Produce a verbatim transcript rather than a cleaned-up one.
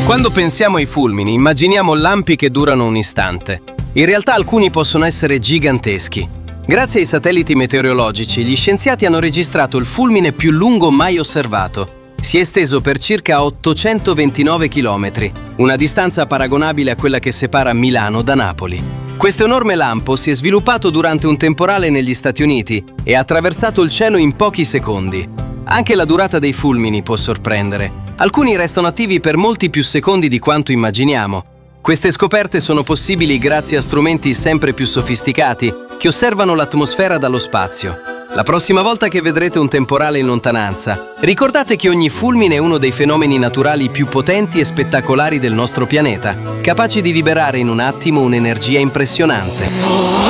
Quando pensiamo ai fulmini, immaginiamo lampi che durano un istante. In realtà alcuni possono essere giganteschi. Grazie ai satelliti meteorologici, gli scienziati hanno registrato il fulmine più lungo mai osservato. Si è esteso per circa ottocentoventinove chilometri, una distanza paragonabile a quella che separa Milano da Napoli. Questo enorme lampo si è sviluppato durante un temporale negli Stati Uniti e ha attraversato il cielo in pochi secondi. Anche la durata dei fulmini può sorprendere. Alcuni restano attivi per molti più secondi di quanto immaginiamo. Queste scoperte sono possibili grazie a strumenti sempre più sofisticati che osservano l'atmosfera dallo spazio. La prossima volta che vedrete un temporale in lontananza, ricordate che ogni fulmine è uno dei fenomeni naturali più potenti e spettacolari del nostro pianeta, capaci di liberare in un attimo un'energia impressionante.